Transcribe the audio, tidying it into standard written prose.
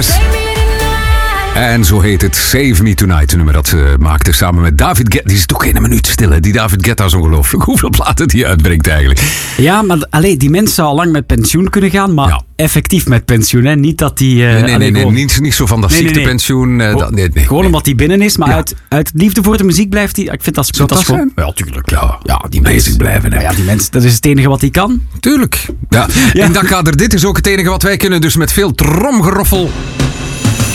En zo heet het Save Me Tonight, een nummer dat ze maakte samen met David Guetta. Die is toch geen minuut stil, hè? Die David Guetta is ongelooflijk. Hoeveel platen die uitbrengt eigenlijk. Ja, maar die mens zou al lang met pensioen kunnen gaan, maar effectief met pensioen. Hè? Niet dat die... Nee, niet zo van dat ziektepensioen. Nee. Gewoon omdat hij binnen is, maar uit liefde voor de muziek blijft hij... Ik vind dat Zou dat zijn? Ja, tuurlijk. Ja, die mensen blijven. Hè. Ja, die mens, dat is het enige wat hij kan. Tuurlijk. Ja. In dat kader, dit is ook het enige wat wij kunnen. Dus met veel tromgeroffel...